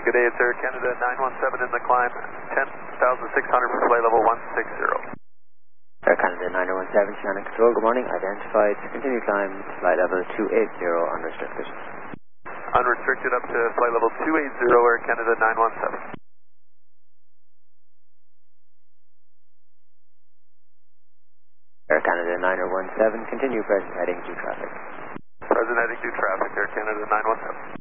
Good day, it's Air Canada 917 in the climb, 10,600 for flight level 160. Air Canada 917, Shannon Control, good morning. Identified, continue climb, flight level 280, unrestricted. Unrestricted up to flight level 280, Air Canada 917. Air Canada 917, continue present heading to traffic. Present heading to traffic, Air Canada 917.